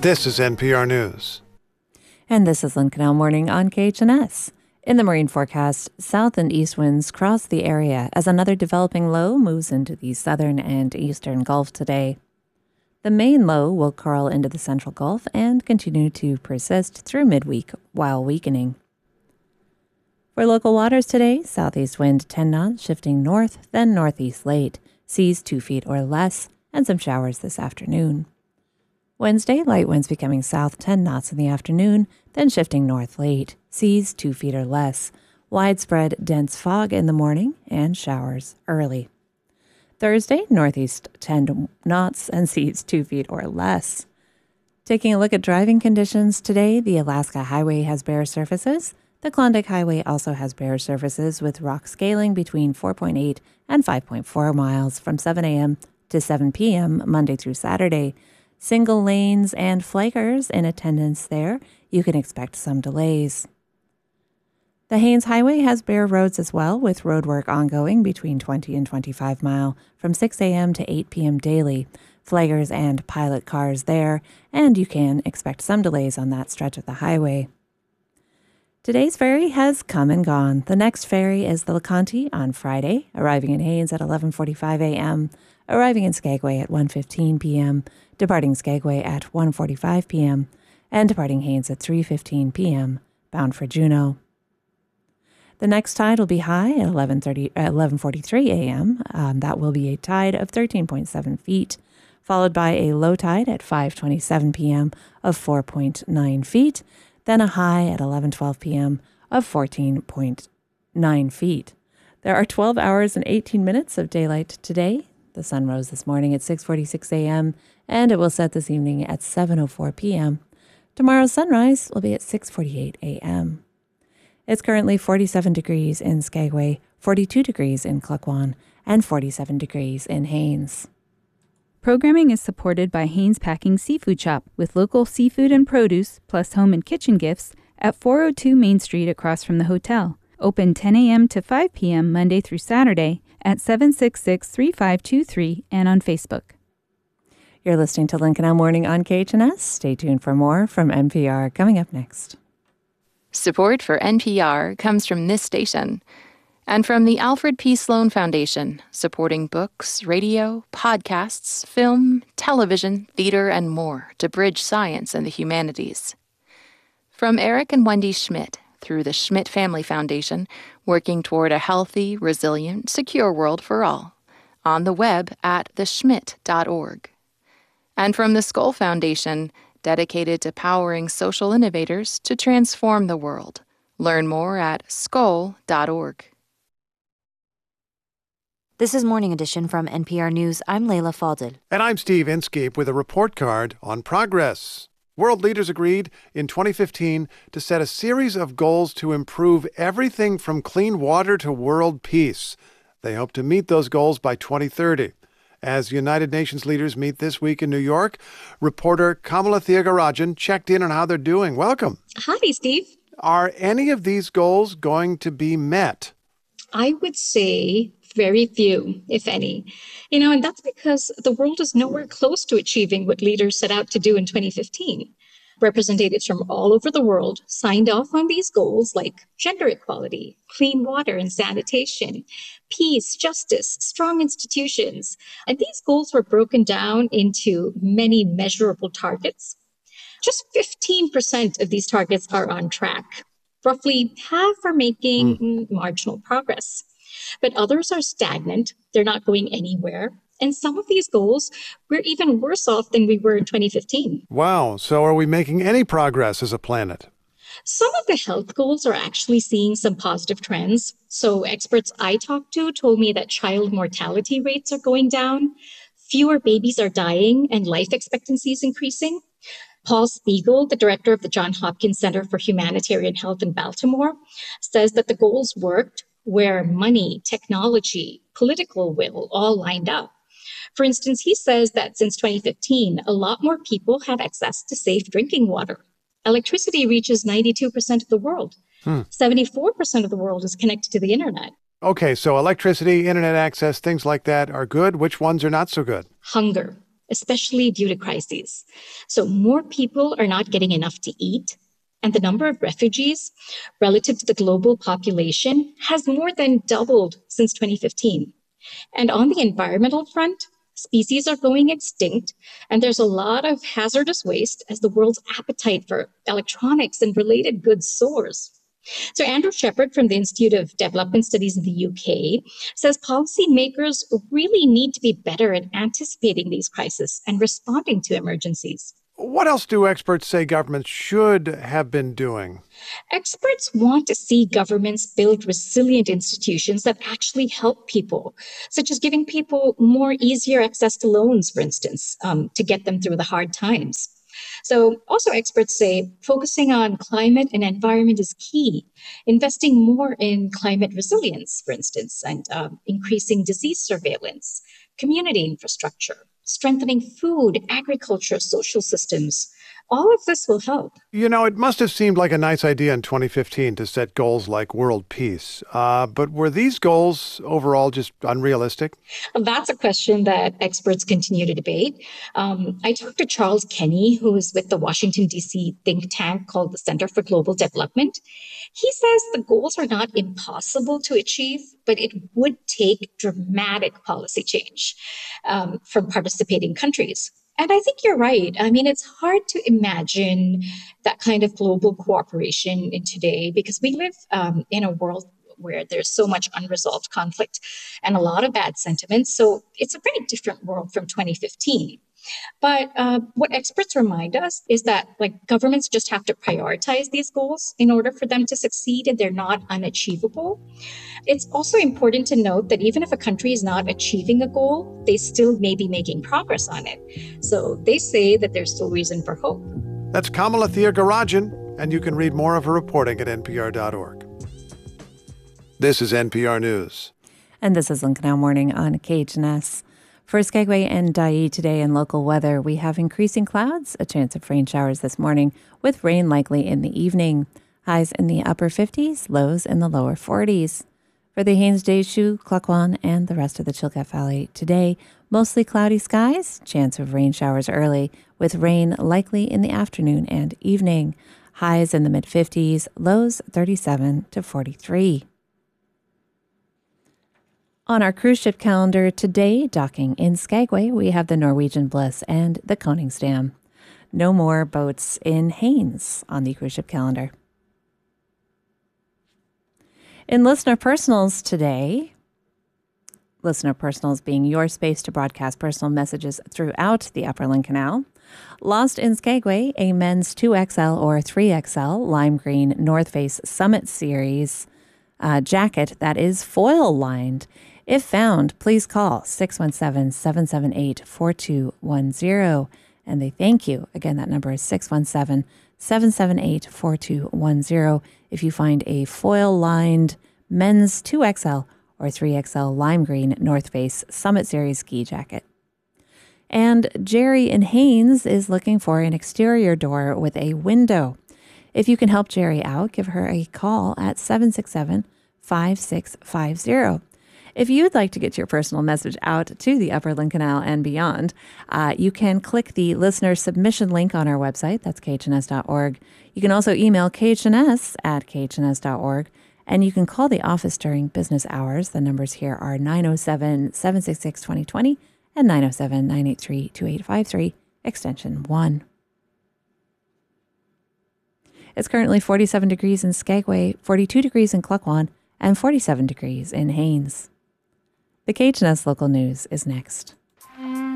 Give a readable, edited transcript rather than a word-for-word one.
This is NPR News. And this is Lynn Canal Morning on KHNS. In the marine forecast, south and east winds cross the area as another developing low moves into the southern and eastern Gulf today. The main low will curl into the central Gulf and continue to persist through midweek while weakening. For local waters today, southeast wind 10 knots, shifting north, then northeast late, seas 2 feet or less, and some showers this afternoon. Wednesday, light winds becoming south 10 knots in the afternoon, then shifting north late, seas 2 feet or less, widespread dense fog in the morning, and showers early. Thursday, northeast 10 knots and seas 2 feet or less. Taking a look at driving conditions today, the Alaska Highway has bare surfaces. The Klondike Highway also has bare surfaces with rock scaling between 4.8 and 5.4 miles from 7 a.m. to 7 p.m. Monday through Saturday. Single lanes and flakers in attendance there. You can expect some delays. The Haines Highway has bare roads as well, with roadwork ongoing between 20 and 25 mile from 6 a.m. to 8 p.m. daily. Flaggers and pilot cars there, and you can expect some delays on that stretch of the highway. Today's ferry has come and gone. The next ferry is the LeConte on Friday, arriving in Haines at 11:45 a.m., arriving in Skagway at 1:15 p.m., departing Skagway at 1:45 p.m., and departing Haines at 3:15 p.m., bound for Juneau. The next tide will be high at 11:43 a.m. That will be a tide of 13.7 feet, followed by a low tide at 5:27 p.m. of 4.9 feet, then a high at 11:12 p.m. of 14.9 feet. There are 12 hours and 18 minutes of daylight today. The sun rose this morning at 6:46 a.m., and it will set this evening at 7:04 p.m. Tomorrow's sunrise will be at 6:48 a.m. It's currently 47 degrees in Skagway, 42 degrees in Klukwan, and 47 degrees in Haines. Programming is supported by Haines Packing Seafood Shop, with local seafood and produce, plus home and kitchen gifts, at 402 Main Street across from the hotel. Open 10 a.m. to 5 p.m. Monday through Saturday at 766-3523 and on Facebook. You're listening to Lynn Canal Morning on KHNS. Stay tuned for more from NPR coming up next. Support for NPR comes from this station and from the Alfred P. Sloan Foundation, supporting books, radio, podcasts, film, television, theater, and more to bridge science and the humanities. From Eric and Wendy Schmidt through the Schmidt Family Foundation, working toward a healthy, resilient, secure world for all. On the web at theschmidt.org. And from the Skoll Foundation, dedicated to powering social innovators to transform the world. Learn more at skoll.org. This is Morning Edition from NPR News. I'm Layla Faldil. And I'm Steve Inskeep with a report card on progress. World leaders agreed in 2015 to set a series of goals to improve everything from clean water to world peace. They hope to meet those goals by 2030. As United Nations leaders meet this week in New York, reporter Kamala Thiagarajan checked in on how they're doing. Welcome. Hi, Steve. Are any of these goals going to be met? I would say very few, if any. And that's because the world is nowhere close to achieving what leaders set out to do in 2015. Representatives from all over the world signed off on these goals like gender equality, clean water and sanitation, peace, justice, strong institutions. And these goals were broken down into many measurable targets. Just 15% of these targets are on track. Roughly half are making marginal progress. But others are stagnant. They're not going anywhere. And some of these goals, we're even worse off than we were in 2015. Wow. So are we making any progress as a planet? Some of the health goals are actually seeing some positive trends. So experts I talked to told me that child mortality rates are going down, fewer babies are dying, and life expectancy is increasing. Paul Spiegel, the director of the Johns Hopkins Center for Humanitarian Health in Baltimore, says that the goals worked where money, technology, political will all lined up. For instance, he says that since 2015, a lot more people have access to safe drinking water. Electricity reaches 92% of the world. 74% of the world is connected to the internet. Okay, so electricity, internet access, things like that are good. Which ones are not so good? Hunger, especially due to crises. So more people are not getting enough to eat, and the number of refugees relative to the global population has more than doubled since 2015. And on the environmental front, species are going extinct, and there's a lot of hazardous waste as the world's appetite for electronics and related goods soars. So Andrew Shepherd from the Institute of Development Studies in the UK says policymakers really need to be better at anticipating these crises and responding to emergencies. What else do experts say governments should have been doing? Experts want to see governments build resilient institutions that actually help people, such as giving people more easier access to loans, for instance, to get them through the hard times. So also experts say focusing on climate and environment is key, investing more in climate resilience, for instance, and increasing disease surveillance, community infrastructure, strengthening food, agriculture, social systems. All of this will help. You know, it must have seemed like a nice idea in 2015 to set goals like world peace. But were these goals overall just unrealistic? That's a question that experts continue to debate. I talked to Charles Kenny, who is with the Washington, D.C. think tank called the Center for Global Development. He says the goals are not impossible to achieve, but it would take dramatic policy change from participating countries. And I think you're right. I mean, it's hard to imagine that kind of global cooperation in today because we live in a world where there's so much unresolved conflict and a lot of bad sentiments. So it's a very different world from 2015. But what experts remind us is that governments just have to prioritize these goals in order for them to succeed, and they're not unachievable. It's also important to note that even if a country is not achieving a goal, they still may be making progress on it. So they say that there's still reason for hope. That's Kamala Thiagarajan, and you can read more of her reporting at npr.org. This is NPR News. And this is Lincoln Now Morning on KHNS. For Skagway and Dyea today in local weather, we have increasing clouds, a chance of rain showers this morning, with rain likely in the evening. Highs in the upper 50s, lows in the lower 40s. For the Haines-Deschutes, Klukwan, and the rest of the Chilkat Valley today, mostly cloudy skies, chance of rain showers early, with rain likely in the afternoon and evening. Highs in the mid-50s, lows 37 to 43. On our cruise ship calendar today, docking in Skagway, we have the Norwegian Bliss and the Koningsdam. No more boats in Haines on the cruise ship calendar. In Listener Personals today, Listener Personals being your space to broadcast personal messages throughout the Upper Lynn Canal. Lost in Skagway, a men's 2XL or 3XL lime green North Face Summit Series jacket that is foil lined. If found, please call 617-778-4210. And they thank you. Again, that number is 617-778-4210 if you find a foil-lined men's 2XL or 3XL lime green North Face Summit Series ski jacket. And Jerry in Haines is looking for an exterior door with a window. If you can help Jerry out, give her a call at 767-5650. If you'd like to get your personal message out to the Upper Lynn Canal and beyond, you can click the listener submission link on our website. That's khns.org. You can also email khns@khns.org, and you can call the office during business hours. The numbers here are 907-766-2020 and 907-983-2853, extension 1. It's currently 47 degrees in Skagway, 42 degrees in Klukwan, and 47 degrees in Haines. The KHNS Local News is next.